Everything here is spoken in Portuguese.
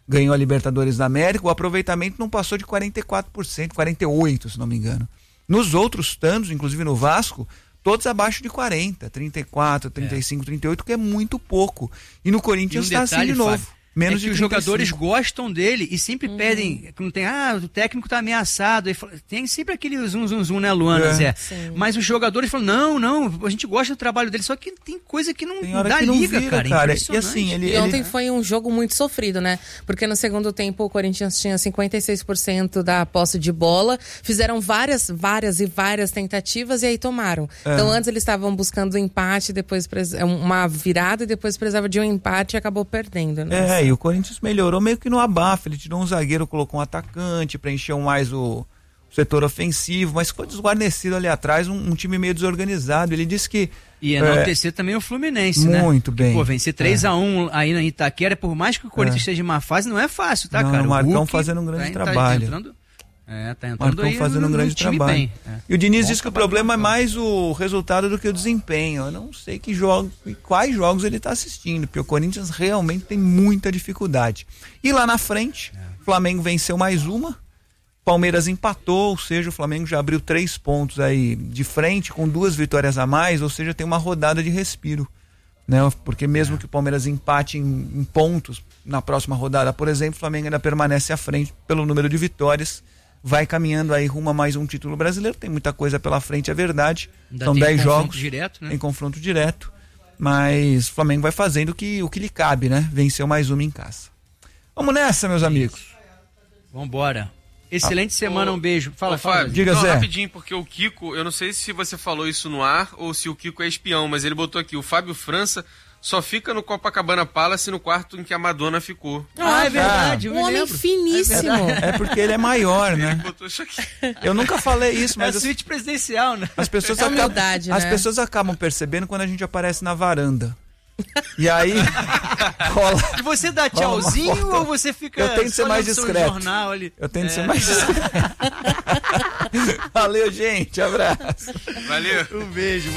ganhou a Libertadores da América, o aproveitamento não passou de 44%, 48%, se não me engano. Nos outros tantos, inclusive no Vasco, todos abaixo de 40%, 34%, 35%, 38%, que é muito pouco. E no Corinthians está assim de novo. Fábio, menos é que de 35%. Os jogadores gostam dele e sempre pedem, não tem, o técnico tá ameaçado, tem sempre aquele zum, né, Luana, Zé? Sim. Mas os jogadores falam, não, a gente gosta do trabalho dele, só que tem coisa que não dá que não liga, vira, cara. E assim, E ontem foi um jogo muito sofrido, né? Porque no segundo tempo o Corinthians tinha 56% da posse de bola, fizeram várias tentativas e aí tomaram. Então antes eles estavam buscando empate, depois uma virada e depois precisava de um empate e acabou perdendo, né? E o Corinthians melhorou meio que no abafa, ele tirou um zagueiro, colocou um atacante, preencheu mais o setor ofensivo, mas ficou desguarnecido ali atrás, um time meio desorganizado. Ele disse que... E enaltecer também o Fluminense, né? Muito bem. Pô, vencer 3-1 aí na Itaquera, por mais que o Corinthians esteja em má fase, não é fácil, tá, cara? O Marcão Hulk fazendo um grande trabalho. Tá entrando Marcão aí fazendo um grande trabalho. Bem. E o Diniz diz que o problema é mais o resultado do que o desempenho. Eu não sei quais jogos ele está assistindo, porque o Corinthians realmente tem muita dificuldade. E lá na frente, o Flamengo venceu mais uma, Palmeiras empatou, ou seja, o Flamengo já abriu 3 pontos aí de frente, com 2 vitórias a mais, ou seja, tem uma rodada de respiro, né? Porque mesmo que o Palmeiras empate em pontos na próxima rodada, por exemplo, o Flamengo ainda permanece à frente pelo número de vitórias, vai caminhando aí rumo a mais um título brasileiro. Tem muita coisa pela frente, é verdade. Ainda são 10 jogos direto, né? em confronto direto, mas o Flamengo vai fazendo o que lhe cabe, né? Venceu mais uma em casa. Vamos nessa, meus amigos. Vambora. Excelente semana, um beijo. Fala, Fábio. Diga, Zé. Rapidinho, porque o Kiko, eu não sei se você falou isso no ar ou se o Kiko é espião, mas ele botou aqui, o Fábio França só fica no Copacabana Palace no quarto em que a Madonna ficou. É verdade. Um homem finíssimo. É porque ele é maior, né? Ele botou isso aqui. Eu nunca falei isso, mas a suíte presidencial, né? as pessoas É humildade, as né? pessoas acabam percebendo quando a gente aparece na varanda. E aí rola. E você dá tchauzinho ou você fica... Eu tento ser mais olhando seu discreto. jornal ali? Eu tento ser mais discreto. Valeu, gente. Abraço. Valeu. Um beijo.